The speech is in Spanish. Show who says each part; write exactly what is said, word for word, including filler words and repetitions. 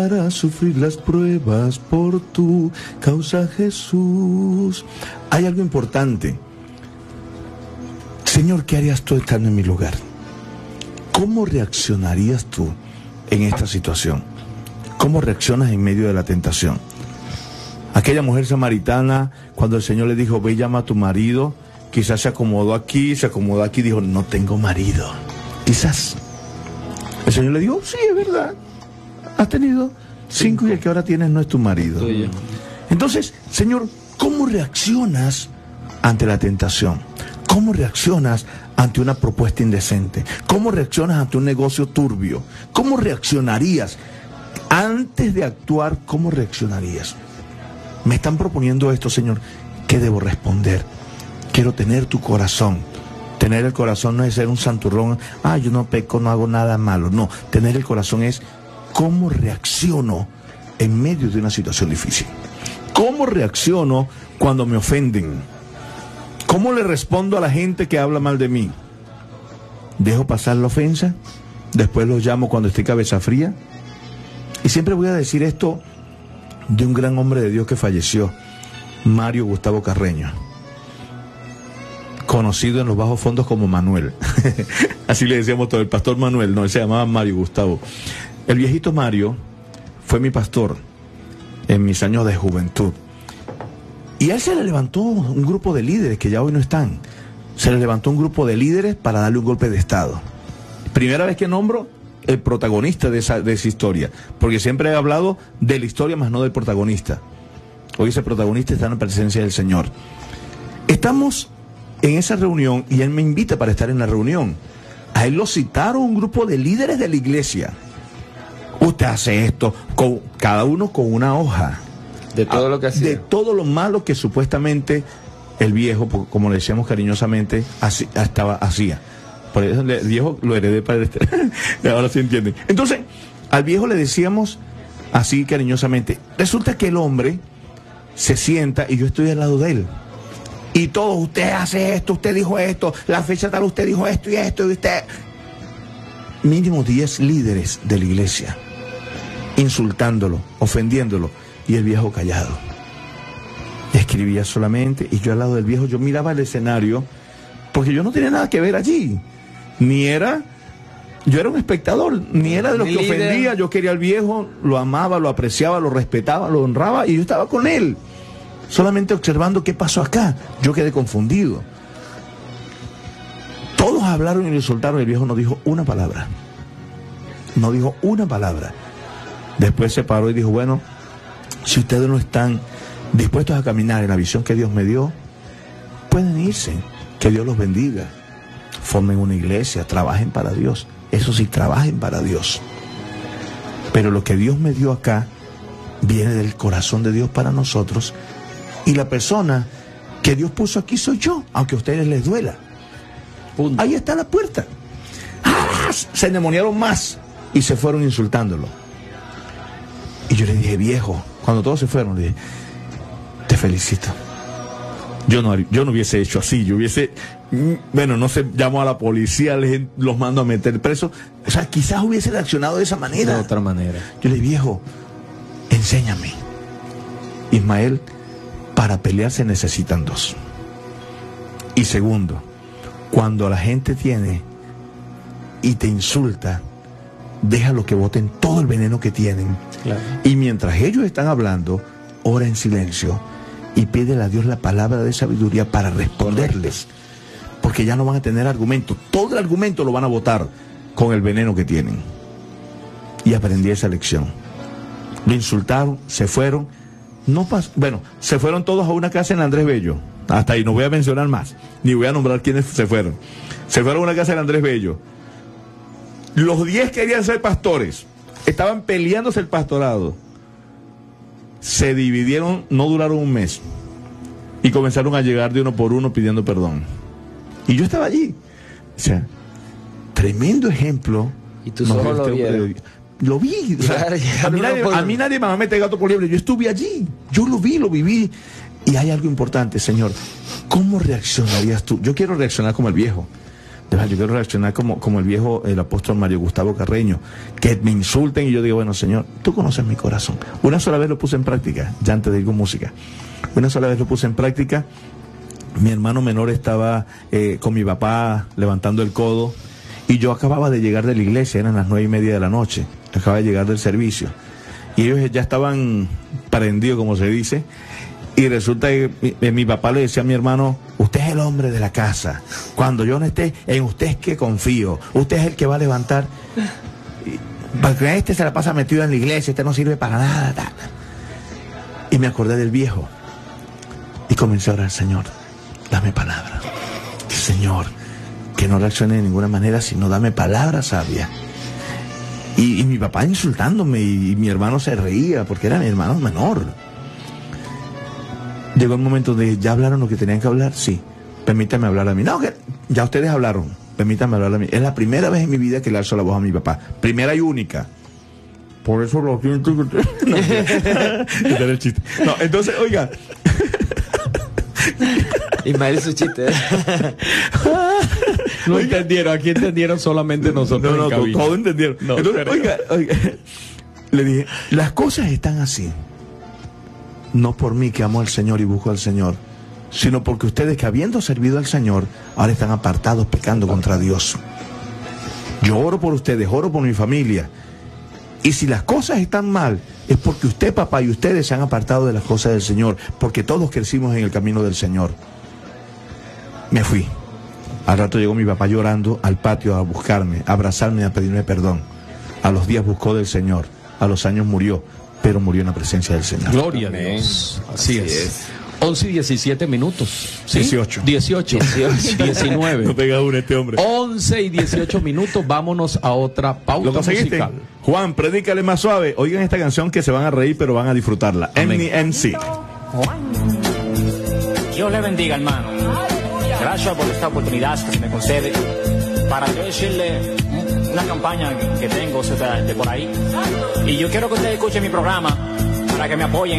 Speaker 1: para sufrir las pruebas por tu causa, Jesús. Hay algo importante. Señor, ¿qué harías tú estando en mi lugar? ¿Cómo reaccionarías tú en esta situación? ¿Cómo reaccionas en medio de la tentación? Aquella mujer samaritana, cuando el Señor le dijo, ve y llama a tu marido, quizás se acomodó aquí, se acomodó aquí y dijo, no tengo marido. Quizás. El Señor le dijo, sí, es verdad. Has tenido cinco, cinco. Y el que ahora tienes no es tu marido. Tuyo. Entonces, Señor, ¿cómo reaccionas ante la tentación? ¿Cómo reaccionas ante una propuesta indecente? ¿Cómo reaccionas ante un negocio turbio? ¿Cómo reaccionarías? Antes de actuar, ¿cómo reaccionarías? Me están proponiendo esto, Señor. ¿Qué debo responder? Quiero tener tu corazón. Tener el corazón no es ser un santurrón. Ah, yo no peco, no hago nada malo. No, tener el corazón es cómo reacciono en medio de una situación difícil. ¿Cómo reacciono cuando me ofenden? ¿Cómo le respondo a la gente que habla mal de mí? ¿Dejo pasar la ofensa? ¿Después los llamo cuando esté cabeza fría? Y siempre voy a decir esto de un gran hombre de Dios que falleció, Mario Gustavo Carreño, conocido en los bajos fondos como Manuel. Así le decíamos todo, el pastor Manuel, no, él se llamaba Mario Gustavo. El viejito Mario fue mi pastor en mis años de juventud. Y a él se le levantó un grupo de líderes que ya hoy no están. Se le levantó un grupo de líderes para darle un golpe de estado. Primera vez que nombro el protagonista de esa, de esa historia, porque siempre he hablado de la historia más no del protagonista. Hoy ese protagonista está en la presencia del Señor. Estamos en esa reunión y él me invita para estar en la reunión. A él lo citaron un grupo de líderes de la iglesia. Usted hace esto, con, cada uno con una hoja.
Speaker 2: De todo lo que hacía.
Speaker 1: De todo lo malo que supuestamente el viejo, como le decíamos cariñosamente, así, estaba, hacía. Por eso el viejo lo heredé para este. Ahora sí entienden. Entonces, al viejo le decíamos así cariñosamente. Resulta que el hombre se sienta y yo estoy al lado de él. Y todo, usted hace esto, usted dijo esto, la fecha tal, usted dijo esto y esto, y usted... Mínimo diez líderes de la iglesia, insultándolo, ofendiéndolo, y el viejo callado. Escribía solamente, y yo al lado del viejo, yo miraba el escenario, porque yo no tenía nada que ver allí. Ni era, yo era un espectador, ni era de los que ofendía. Yo quería al viejo, lo amaba, lo apreciaba, lo respetaba, lo honraba, y yo estaba con él, solamente observando qué pasó acá. Yo quedé confundido. Todos hablaron y le soltaron, el viejo no dijo una palabra. No dijo una palabra. Después se paró y dijo, bueno, si ustedes no están dispuestos a caminar en la visión que Dios me dio, pueden irse, que Dios los bendiga. Formen una iglesia, trabajen para Dios. Eso sí, trabajen para Dios. Pero lo que Dios me dio acá viene del corazón de Dios para nosotros, y la persona que Dios puso aquí soy yo, aunque a ustedes les duela. Punto. Ahí está la puerta. ¡Ah! Se endemoniaron más y se fueron insultándolo. Y yo le dije, viejo, cuando todos se fueron, le dije, te felicito. Yo no, yo no hubiese hecho así, yo hubiese, bueno, no sé, llamo a la policía, les, los mando a meter preso. O sea, quizás hubiese reaccionado de esa manera.
Speaker 2: De otra manera.
Speaker 1: Yo le dije, viejo, enséñame. Ismael, para pelear se necesitan dos. Y segundo, cuando la gente tiene y te insulta, déjalo que boten todo el veneno que tienen. Claro. Y mientras ellos están hablando, ora en silencio y pídele a Dios la palabra de sabiduría para responderles. Porque ya no van a tener argumento. Todo el argumento lo van a botar con el veneno que tienen. Y aprendí esa lección. Lo insultaron, se fueron. No pas- bueno, se fueron todos a una casa en Andrés Bello. Hasta ahí no voy a mencionar más, ni voy a nombrar quiénes se fueron. Se fueron a una casa de Andrés Bello. Los diez querían ser pastores. Estaban peleándose el pastorado. Se dividieron, no duraron un mes. Y comenzaron a llegar de uno por uno pidiendo perdón. Y yo estaba allí. O sea, tremendo ejemplo.
Speaker 2: Y tú solo lo vieron.
Speaker 1: Lo vi. O sea, a, mí nadie, a mí nadie me va a meter gato por liebre. Yo estuve allí. Yo lo vi, lo viví. Y hay algo importante, Señor. ¿Cómo reaccionarías tú? Yo quiero reaccionar como el viejo. Yo quiero reaccionar como, como el viejo, el apóstol Mario Gustavo Carreño, que me insulten y yo digo, bueno, Señor, tú conoces mi corazón. Una sola vez lo puse en práctica, ya antes de ir con música. Una sola vez lo puse en práctica. Mi hermano menor estaba eh, con mi papá levantando el codo y yo acababa de llegar de la iglesia, eran las nueve y media de la noche, acababa de llegar del servicio y ellos ya estaban prendidos, como se dice, y resulta que mi, mi papá le decía a mi hermano, usted es el hombre de la casa, cuando yo no esté, en usted es que confío, usted es el que va a levantar, porque este se la pasa metido en la iglesia, este no sirve para nada, tal. Y me acordé del viejo y comencé a orar, Señor, dame palabra. Señor, que no reaccione de ninguna manera, sino dame palabra sabia. Y, y mi papá insultándome y, y mi hermano se reía porque era mi hermano menor. Llegó el momento de, ¿ya hablaron lo que tenían que hablar? Sí. Permítame hablar a mí. No, que ya ustedes hablaron. Permítame hablar a mí. Es la primera vez en mi vida que le alzo la voz a mi papá. Primera y única. Por eso lo siento. No, ese era el chiste. No, entonces, oiga.
Speaker 2: Ismael su chiste.
Speaker 3: No entendieron, aquí entendieron solamente nosotros.
Speaker 1: No, no,
Speaker 3: en
Speaker 1: todos entendieron.
Speaker 3: No,
Speaker 1: entonces, oiga, oiga, le dije, las cosas están así. No por mí que amo al Señor y busco al Señor, sino porque ustedes que habiendo servido al Señor, ahora están apartados pecando contra Dios. Yo oro por ustedes, oro por mi familia. Y si las cosas están mal, es porque usted, papá, y ustedes se han apartado de las cosas del Señor, porque todos crecimos en el camino del Señor. Me fui. Al rato llegó mi papá llorando al patio a buscarme, a abrazarme, a pedirme perdón. A los días buscó del Señor, a los años murió, pero murió en la presencia del Señor.
Speaker 3: Gloria Amén. a Dios. Así, Así es. es. once y diecisiete minutos. ¿Sí?
Speaker 1: dieciocho.
Speaker 3: dieciocho. diecinueve.
Speaker 1: No pega uno este hombre.
Speaker 3: once y dieciocho minutos. Vámonos a otra pauta.
Speaker 1: ¿Lo conseguiste?
Speaker 3: Musical.
Speaker 1: Juan, predícale más suave. Oigan esta canción que se van a reír, pero van a disfrutarla. Emmy M C.
Speaker 4: Dios le bendiga, hermano. Gracias por esta oportunidad que me concede para yo decirle una campaña que tengo, o sea, de por ahí. Y yo quiero que ustedes escuchen mi programa para que me apoyen.